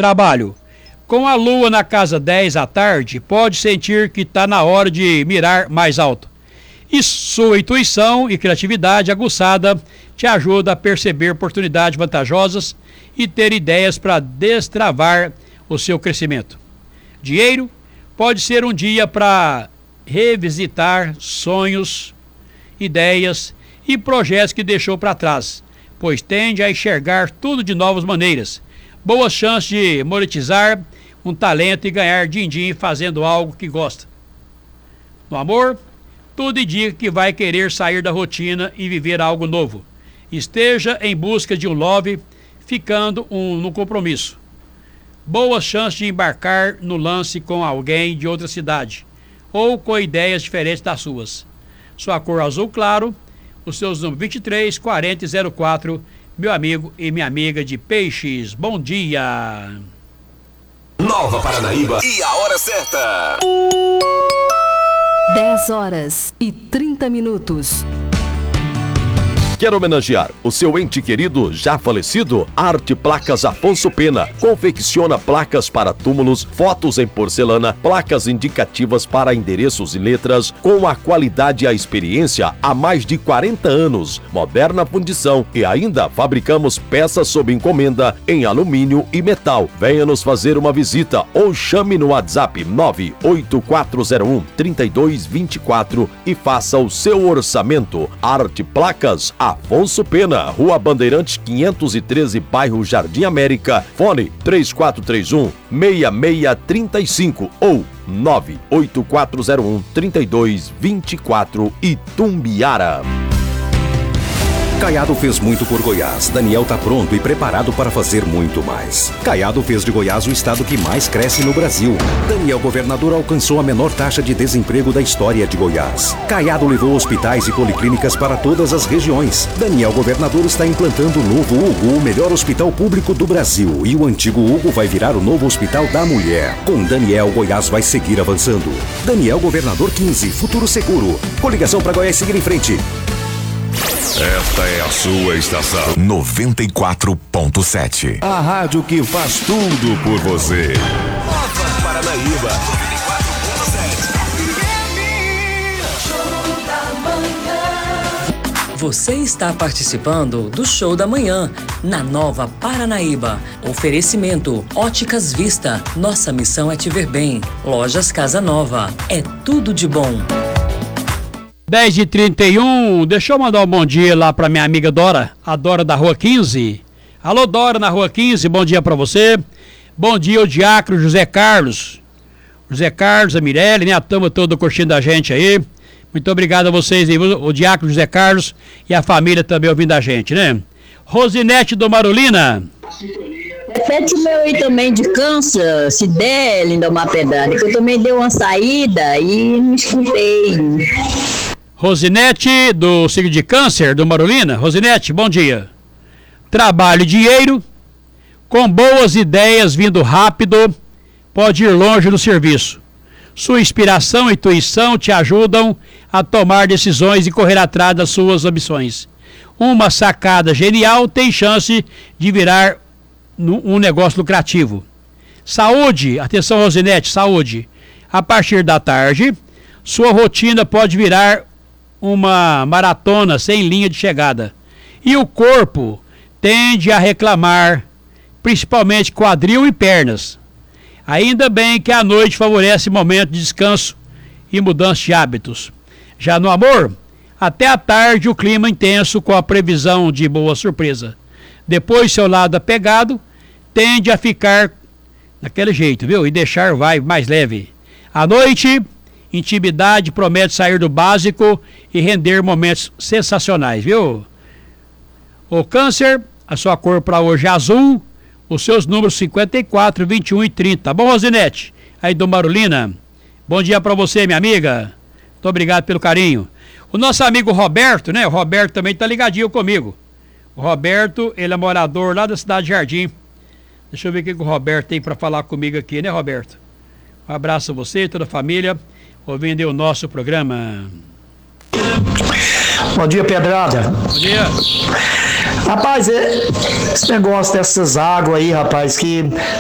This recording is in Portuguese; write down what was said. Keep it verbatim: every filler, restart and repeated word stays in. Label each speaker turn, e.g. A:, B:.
A: Trabalho. Com a lua na casa dez à tarde, pode sentir que está na hora de mirar mais alto. E sua intuição e criatividade aguçada te ajuda a perceber oportunidades vantajosas e ter ideias para destravar o seu crescimento. Dinheiro pode ser um dia para revisitar sonhos, ideias e projetos que deixou para trás, pois tende a enxergar tudo de novas maneiras. Boas chances de monetizar um talento e ganhar din-din fazendo algo que gosta. No amor, tudo indica que vai querer sair da rotina e viver algo novo. Esteja em busca de um love, ficando um, no compromisso. Boas chances de embarcar no lance com alguém de outra cidade ou com ideias diferentes das suas. Sua cor azul claro, os seus números vinte e três, quarenta e zero quatro, meu amigo e minha amiga de Peixes. Bom dia!
B: Nova Paranaíba e a hora certa.
C: dez horas e trinta minutos.
D: Quer homenagear o seu ente querido já falecido? Arte Placas Afonso Pena confecciona placas para túmulos, fotos em porcelana, placas indicativas para endereços e letras com a qualidade e a experiência há mais de quarenta anos. Moderna fundição e ainda fabricamos peças sob encomenda em alumínio e metal. Venha nos fazer uma visita ou chame no WhatsApp nove oito quatro zero um, três dois dois quatro e faça o seu orçamento. Arte Placas Afonso Pena, Rua Bandeirantes quinhentos e treze, bairro Jardim América, fone três quatro três um, seis seis três cinco ou nove oito quatro zero um, três dois dois quatro, Itumbiara.
E: Caiado fez muito por Goiás. Daniel tá pronto e preparado para fazer muito mais. Caiado fez de Goiás o estado que mais cresce no Brasil. Daniel Governador alcançou a menor taxa de desemprego da história de Goiás. Caiado levou hospitais e policlínicas para todas as regiões. Daniel Governador está implantando o novo Hugo, o melhor hospital público do Brasil. E o antigo Hugo vai virar o novo Hospital da Mulher. Com Daniel, Goiás vai seguir avançando. Daniel Governador quinze, futuro seguro. Coligação para Goiás seguir em frente.
B: Esta é a sua estação noventa e quatro ponto sete.
F: A rádio que faz tudo por você.
B: Nova Paranaíba noventa e quatro ponto sete.
C: Você está participando do Show da Manhã, na Nova Paranaíba. Oferecimento Óticas Vista. Nossa missão é te ver bem. Lojas Casa Nova. É tudo de bom.
A: dez e trinta e um, deixa eu mandar um bom dia lá pra minha amiga Dora, a Dora da Rua quinze. Alô, Dora, na Rua quinze, bom dia pra você. Bom dia, o diácono José Carlos. José Carlos, a Mirelle, né, a turma toda curtindo a gente aí. Muito obrigado a vocês aí, o diácono José Carlos e a família também ouvindo a gente, né? Rosinete do Marolina.
G: Repete o meu aí também de câncer, se der, Lindomar Pedrada, que eu também dei uma saída e não escutei.
A: Rosinete, do signo de Câncer, do Marolina. Rosinete, bom dia. Trabalho e dinheiro, com boas ideias vindo rápido, pode ir longe no serviço. Sua inspiração e intuição te ajudam a tomar decisões e correr atrás das suas ambições. Uma sacada genial tem chance de virar um negócio lucrativo. Saúde, atenção Rosinete, saúde. A partir da tarde, sua rotina pode virar uma maratona sem linha de chegada. E o corpo tende a reclamar, principalmente quadril e pernas. Ainda bem que a noite favorece momento de descanso e mudança de hábitos. Já no amor, até a tarde o clima intenso com a previsão de boa surpresa. Depois seu lado apegado tende a ficar daquele jeito, viu? E deixar vai mais leve. À noite, intimidade promete sair do básico e render momentos sensacionais, viu? O Câncer, a sua cor para hoje é azul, os seus números cinquenta e quatro, vinte e um e trinta. Tá bom, Rosinete? Aí do Marolina. Bom dia para você, minha amiga. Muito obrigado pelo carinho. O nosso amigo Roberto, né? O Roberto também tá ligadinho comigo. O Roberto, ele é morador lá da cidade de Jardim. Deixa eu ver o que o Roberto tem para falar comigo aqui, né, Roberto? Um abraço a você e toda a família, ouvindo o nosso programa.
H: Bom dia, Pedrada.
A: Bom dia.
H: Rapaz, é, esse negócio dessas águas aí, rapaz, que